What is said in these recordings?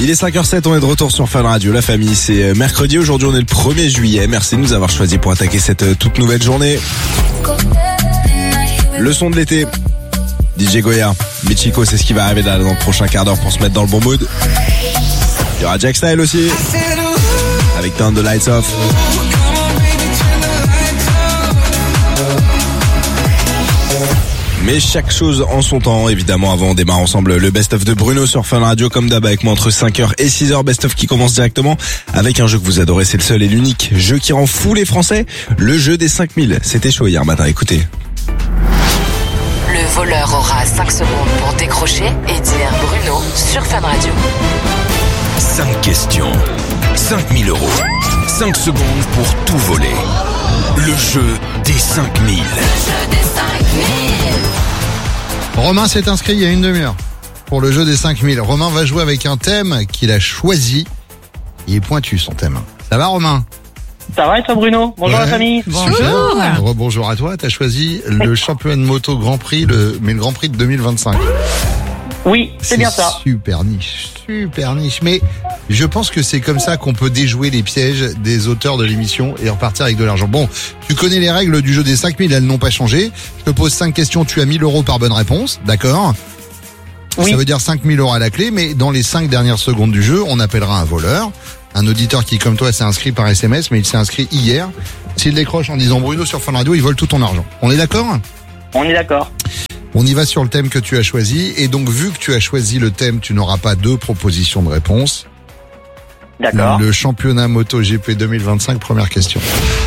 Il est 5h07, on est de retour sur Fun Radio, la famille. C'est mercredi, aujourd'hui on est le 1er juillet. Merci de nous avoir choisis pour attaquer cette toute nouvelle journée. Le son de l'été, DJ Goya, Michiko, c'est ce qui va arriver là dans le prochain quart d'heure pour se mettre dans le bon mood. Il y aura Jack Style aussi, avec Turn the Lights Off. Mais chaque chose en son temps, évidemment. Avant, on démarre ensemble le best-of de Bruno sur Fun Radio, comme d'hab, avec moi entre 5h et 6h. Best-of qui commence directement avec un jeu que vous adorez, c'est le seul et l'unique jeu qui rend fou les Français, le jeu des 5000. C'était chaud hier matin, écoutez. Le voleur aura 5 secondes pour décrocher et dire Bruno sur Fun Radio. 5 questions, 5000 €, 5 secondes pour tout voler. Le jeu des 5000. Romain s'est inscrit il y a une demi-heure pour le jeu des 5000. Romain va jouer avec un thème qu'il a choisi. Il est pointu son thème. Ça va Romain ? Ça va et toi Bruno ? Bonjour la famille. Bonjour. Rebonjour à toi. T'as choisi le championnat de moto Grand Prix, le Grand Prix de 2025. Oui, c'est bien ça. Super niche. Mais je pense que c'est comme ça qu'on peut déjouer les pièges des auteurs de l'émission et repartir avec de l'argent. Bon, tu connais les règles du jeu des 5000, elles n'ont pas changé. Je te pose 5 questions, tu as 1000 € par bonne réponse, d'accord ? Oui. Ça veut dire 5000 € à la clé, mais dans les 5 dernières secondes du jeu, on appellera un voleur. Un auditeur qui, comme toi, s'est inscrit par SMS, mais il s'est inscrit hier. S'il décroche en disant Bruno sur Fun Radio, il vole tout ton argent. On est d'accord ? On est d'accord. On y va sur le thème que tu as choisi. Et donc, vu que tu as choisi le thème, tu n'auras pas 2 propositions de réponse. D'accord. Le championnat MotoGP 2025, première question.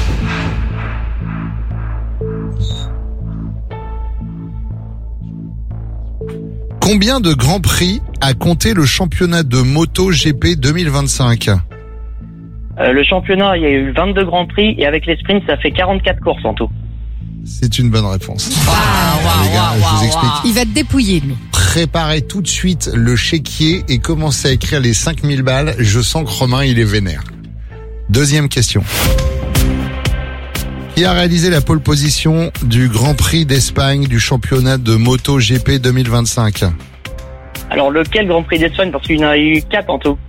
Combien de grands prix a compté le championnat de MotoGP 2025 ? Le championnat, il y a eu 22 grands prix et avec les sprints, ça fait 44 courses en tout. C'est une bonne réponse. Les gars, je vous explique. Il va te dépouiller, lui. Préparez tout de suite le chéquier et commencez à écrire les 5000 balles. Je sens que Romain, il est vénère. Deuxième question. Qui a réalisé la pole position du Grand Prix d'Espagne du championnat de MotoGP 2025 ? Alors lequel Grand Prix d'Espagne ? Parce qu'il y en a eu 4 en tout.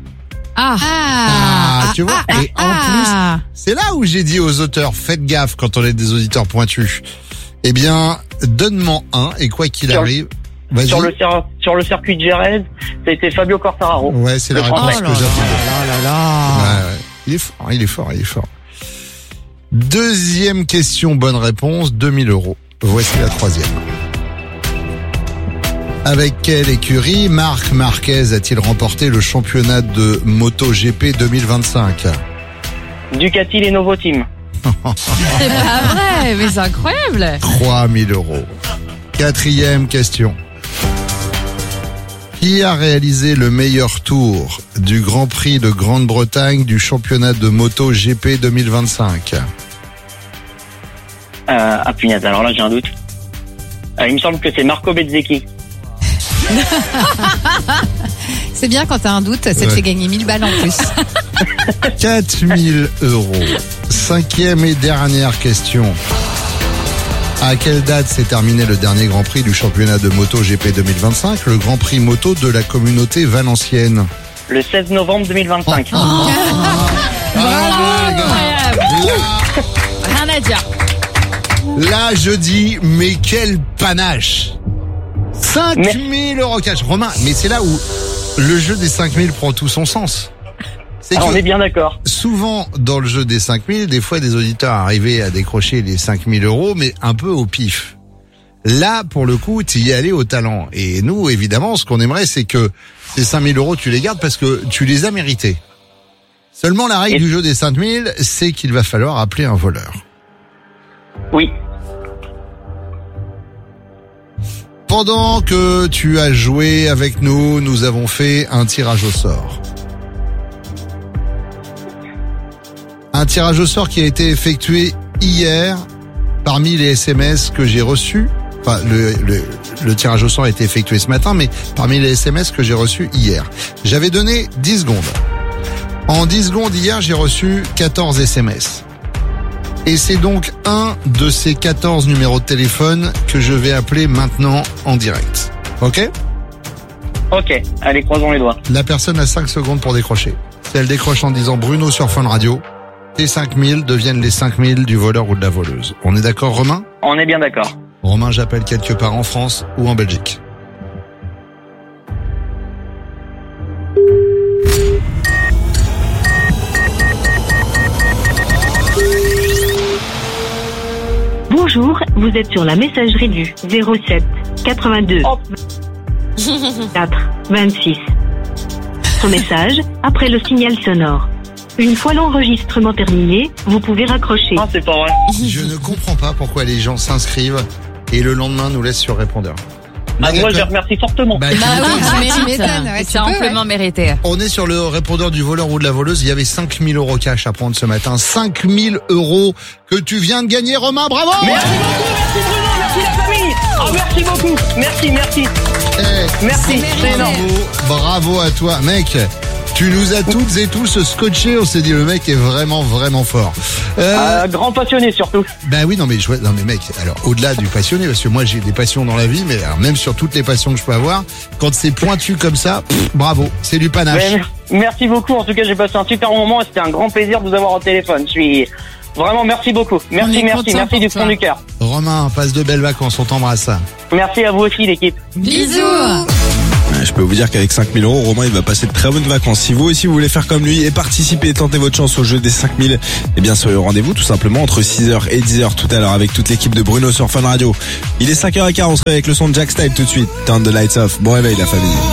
Tu vois, et en plus, c'est là où j'ai dit aux auteurs, faites gaffe quand on est des auditeurs pointus. Eh bien, donne-moi un, et quoi qu'il arrive, vas-y. Sur le circuit de Jerez, ça a été Fabio Quartararo. Ouais, c'est la réponse que j'attendais. là. Il est fort. Deuxième question, bonne réponse, 2000 €. Voici la troisième. Avec quelle écurie Marc Marquez a-t-il remporté le championnat de MotoGP 2025 ? Ducati Lenovo Team. C'est pas vrai, mais c'est incroyable. 3000 €. Quatrième question. Qui a réalisé le meilleur tour du Grand Prix de Grande-Bretagne du championnat de MotoGP 2025 ? Punaise, alors là j'ai un doute. Il me semble que c'est Marco Bezzecchi. C'est bien quand t'as un doute, ça te fait gagner 1000 balles en plus. 4000 €. Cinquième et dernière question. À quelle date s'est terminé le dernier Grand Prix du championnat de MotoGP 2025, le Grand Prix moto de la communauté valencienne ? Le 16 novembre 2025. Bravo, rien à dire. Là, je dis, mais quel panache ! 5000 € cash. Romain, mais c'est là où le jeu des 5000 prend tout son sens. On est bien d'accord. Souvent, dans le jeu des 5000, des fois, des auditeurs arrivaient à décrocher les 5000 €, mais un peu au pif. Là, pour le coup, tu y es allé au talent. Et nous, évidemment, ce qu'on aimerait, c'est que ces 5000 €, tu les gardes parce que tu les as mérités. Seulement, la règle du jeu des 5000, c'est qu'il va falloir appeler un voleur. Oui. Pendant que tu as joué avec nous, nous avons fait un tirage au sort. Un tirage au sort qui a été effectué hier parmi les SMS que j'ai reçus. Enfin, le tirage au sort a été effectué ce matin, mais parmi les SMS que j'ai reçus hier. J'avais donné 10 secondes. En 10 secondes hier, j'ai reçu 14 SMS. Et c'est donc un de ces 14 numéros de téléphone que je vais appeler maintenant en direct. Ok ? Ok, allez, croisons les doigts. La personne a 5 secondes pour décrocher. Si elle décroche en disant Bruno sur Fun Radio, tes 5000 deviennent les 5000 du voleur ou de la voleuse. On est d'accord, Romain? On est bien d'accord. Romain, j'appelle quelque part en France ou en Belgique. Bonjour, vous êtes sur la messagerie du 07 82 4 26. Ce message après le signal sonore. Une fois l'enregistrement terminé, vous pouvez raccrocher. Ah, c'est pas vrai. Je ne comprends pas pourquoi les gens s'inscrivent et le lendemain nous laissent sur répondeur. Ah, moi, je les remercie fortement. Bah, Bah oui, tu tu m'étonnes. Ouais, C'est tu peux, amplement ouais. mérité. On est sur le répondeur du voleur ou de la voleuse. Il y avait 5000 euros cash à prendre ce matin. 5000 euros que tu viens de gagner, Romain. Bravo! Merci Bruno, merci la famille. Ah, merci beaucoup. Merci. Merci, c'est énorme. Bravo à toi, mec. Tu nous as toutes et tous scotchés. On s'est dit, le mec est vraiment, vraiment fort. Grand passionné surtout. Ben oui, non mais mec, alors au-delà du passionné, parce que moi j'ai des passions dans la vie, mais alors, même sur toutes les passions que je peux avoir, quand c'est pointu comme ça, bravo, c'est du panache. Ouais, merci beaucoup. En tout cas, j'ai passé un super moment et c'était un grand plaisir de vous avoir au téléphone. Je suis vraiment merci beaucoup. Merci du fond du cœur. Romain, passe de belles vacances, on t'embrasse. Merci à vous aussi, l'équipe. Bisous. Je peux vous dire qu'avec 5000 euros, Romain, il va passer de très bonnes vacances. Si vous aussi vous voulez faire comme lui et participer et tenter votre chance au jeu des 5000, eh bien, soyez au rendez-vous tout simplement entre 6h et 10h tout à l'heure avec toute l'équipe de Bruno sur Fun Radio. Il est 5h15, on se réveille avec le son de Jack Style tout de suite. Turn the lights off. Bon réveil, la famille.